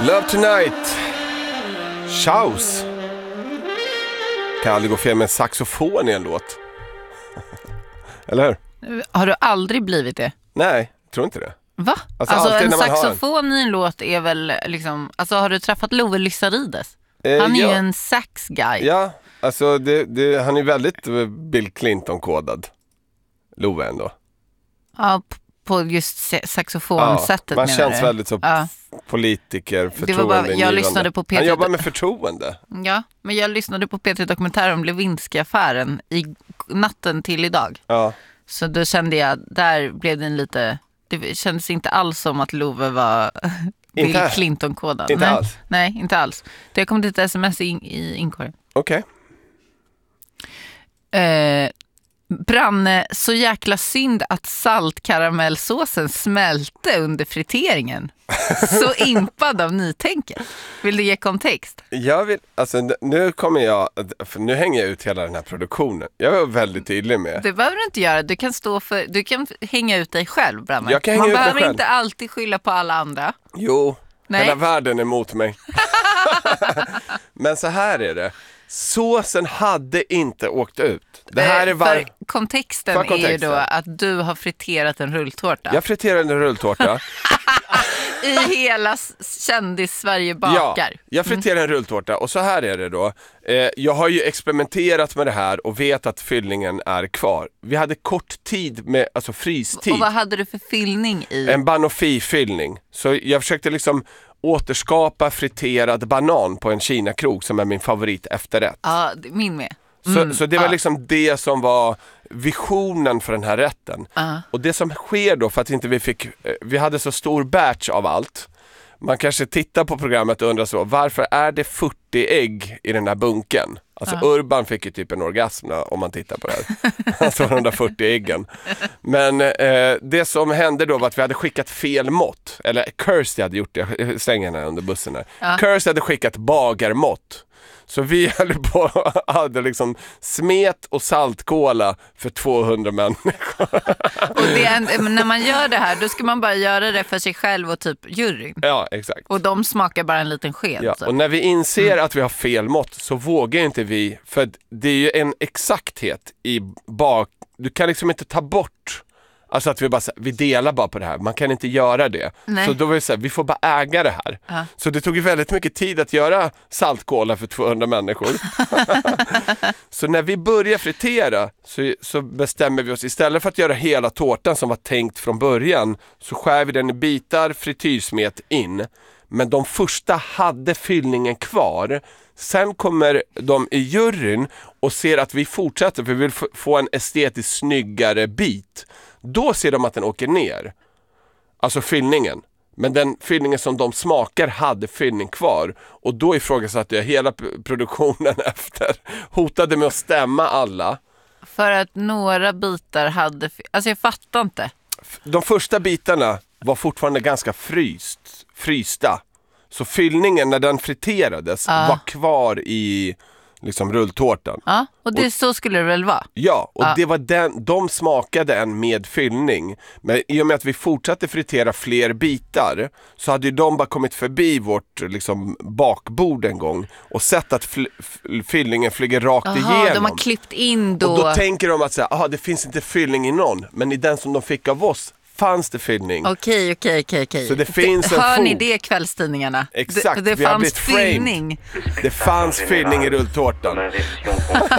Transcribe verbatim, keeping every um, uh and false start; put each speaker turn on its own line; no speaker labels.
Love Tonight. Chaos. Kan aldrig gå fel med en saxofon i en låt. Eller hur?
Har du aldrig blivit det?
Nej, tror inte det.
Va?
Alltså,
alltså en
en...
saxofon i en låt är väl liksom... Alltså har du träffat Love Lissarides?
Eh,
han är
ja.
ju en sax guy.
Ja, alltså det, det, han är väldigt Bill Clinton-kodad. Love ändå.
Ja, på just saxofonsättet
ja, man
menar
känns
du?
väldigt så
ja.
politiker, förtroende.
Det var bara, jag lyssnade på P tre.
Han jobbar med förtroende.
Ja, men jag lyssnade på P tre Dokumentär om Lewinsky-affären i natten till idag.
Ja.
Så då kände jag, där blev det en lite... Det kändes inte alls som att Love var Bill Clinton-kodad.
Inte
Nej.
alls?
Nej, inte alls. Det kom ett sms in, i inkorgen.
Okej.
Okay. Eh, Branne, så jäkla synd att saltkaramellsåsen smälte under friteringen. Så impad av nytänket. Vill du ge kontext?
Jag vill, alltså nu kommer jag, för nu hänger jag ut hela den här produktionen. Jag var väldigt tydlig med.
Det behöver du inte göra. Du kan stå för, du kan hänga ut dig själv, Branne.
Jag kan hänga
Man
ut mig
behöver
själv.
Inte alltid skylla på alla andra.
Jo,
Nej.
Hela världen är emot mig. Men så här är det. Såsen hade inte åkt ut. Det här är var...
För kontexten,
för kontexten
är ju då att du har friterat en rulltårta.
Jag friterade en rulltårta.
I hela kändis-Sverige bakar.
Ja, jag friterade en rulltårta. Och så här är det då. Eh, jag har ju experimenterat med det här och vet att fyllningen är kvar. Vi hade kort tid med, alltså frystid.
Och vad hade du för fyllning i?
En banoffee-fyllning. Så jag försökte liksom återskapa friterad banan på en Kina-krog som är min favorit efterrätt.
Ja, min med. Mm,
så, så det var
ja.
liksom det som var visionen för den här rätten.
Uh.
Och det som sker då, för att inte vi fick, vi hade så stor batch av allt. Man kanske tittar på programmet och undrar så, varför är det fyrtio ägg i den här bunken? Alltså uh. Urban fick ju typ en orgasm om man tittar på det här. Alltså de där fyrtio äggen. Men eh, det som hände då var att vi hade skickat fel mått. Eller Kirsty hade gjort det, jag slänger henne under bussen här. Uh. Kirsty hade skickat bagarmått. Så vi höll på hade liksom smet och saltkola för tvåhundra människor.
Och det är, när man gör det här, då ska man bara göra det för sig själv och typ juryn.
Ja, exakt.
Och de smakar bara en liten sked.
Ja,
typ.
och när vi inser mm. att vi har fel mått så vågar inte vi, för det är ju en exakthet i bak. Du kan liksom inte ta bort. Alltså att vi bara vi delar bara på det här. Man kan inte göra det. Nej. Så då var det så här, vi får bara äga det här. Uh. Så det tog ju väldigt mycket tid att göra saltkola för tvåhundra människor. Så när vi börjar fritera så, så bestämmer vi oss, istället för att göra hela tårtan som var tänkt från början, så skär vi den i bitar, frityrsmet in. Men de första hade fyllningen kvar. Sen kommer de i juryn och ser att vi fortsätter, för vi vill f- få en estetiskt snyggare bit. Då ser de att den åker ner. Alltså fyllningen. Men den fyllningen som de smakar hade fyllning kvar. Och då ifrågasatte jag hela p- produktionen efter. Hotade med att stämma alla.
För att några bitar hade... Alltså jag fattar inte.
De första bitarna var fortfarande ganska fryst, frysta. Så fyllningen när den friterades uh. var kvar i liksom rulltårtan.
Ja, och det
och,
så skulle det väl vara.
Ja, och
ja.
det var den, de smakade en med fyllning. Men i och med att vi fortsatte fritera fler bitar så hade ju de bara kommit förbi vårt liksom, bakbord en gång och sett att fl- f- fyllningen flyger rakt Aha, igenom.
De har klippt in då.
Och då tänker de att så här, aha, det finns inte fyllning i någon, men i den som de fick av oss fanns det fyllning.
Okej, okej, okej, okej.
Så det finns
det,
en
hör
fot.
ni det, kvällstidningarna?
Exakt,
det, det
vi har
fanns
blivit framed.
fyllning.
Det fanns fyllning i rulltårtan.